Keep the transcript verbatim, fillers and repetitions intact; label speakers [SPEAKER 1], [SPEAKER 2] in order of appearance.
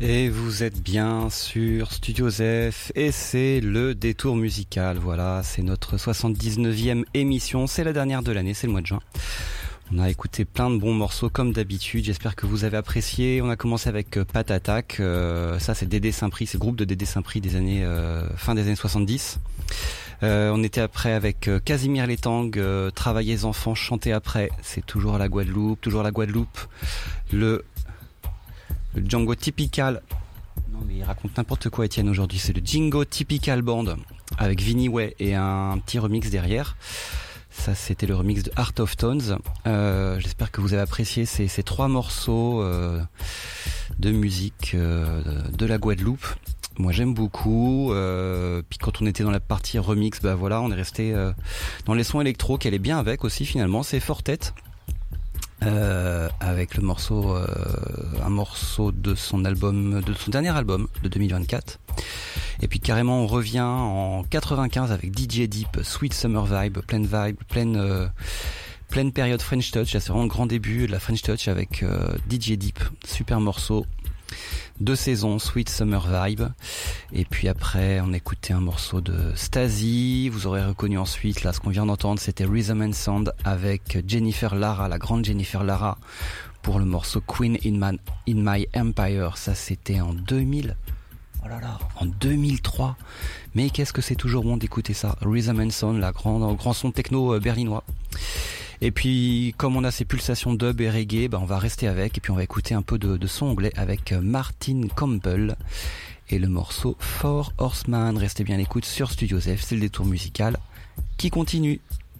[SPEAKER 1] Et vous êtes bien sur Studio Zef et c'est le détour musical. Voilà, c'est notre soixante-dix-neuvième émission, c'est la dernière de l'année, c'est le mois de juin. On a écouté plein de bons morceaux comme d'habitude, j'espère que vous avez apprécié. On a commencé avec euh, Pat Attack, euh, ça c'est Dédé Saint-Prix, c'est le groupe de Dédé Saint-Prix des années euh, fin des années soixante-dix. Euh, on était après avec euh, Casimir Létang, euh, Travaillez enfants, chantez après, c'est toujours la Guadeloupe, toujours la Guadeloupe. Le Le Django Typical. Non mais il raconte n'importe quoi Étienne aujourd'hui. C'est le Django Typical Band avec Vinnie Way et un petit remix derrière. Ça c'était le remix de Heart of Tones. Euh, j'espère que vous avez apprécié ces, ces trois morceaux euh, de musique euh, de la Guadeloupe. Moi j'aime beaucoup. Euh, puis quand on était dans la partie remix, bah voilà, on est resté euh, dans les sons électro qu'elle est bien avec aussi finalement. C'est Fortet. Euh, avec le morceau, euh, un morceau de son album, de son dernier album de deux mille vingt-quatre. Et puis carrément on revient en quatre-vingt-quinze avec D J Deep, Sweet Summer Vibe, pleine vibe, pleine euh, pleine période French Touch. Là c'est vraiment le grand début de la French Touch avec euh, D J Deep, super morceau. Deux saisons, Sweet Summer Vibe. Et puis après, on écoutait un morceau de Stasi. Vous aurez reconnu ensuite, là, ce qu'on vient d'entendre, c'était Rhythm and Sound avec Jennifer Lara, la grande Jennifer Lara, pour le morceau Queen in, Man, in My Empire. Ça, c'était en deux mille. Oh là là, en deux mille trois. Mais qu'est-ce que c'est toujours bon d'écouter ça. Rhythm and Sound, la grande, grand son techno berlinois. Et puis, comme on a ces pulsations dub et reggae, bah on va rester avec. Et puis, on va écouter un peu de, de son anglais avec Martin Campbell et le morceau Four Horsemen. Restez bien à l'écoute sur Studio Zef. C'est le détour musical qui continue.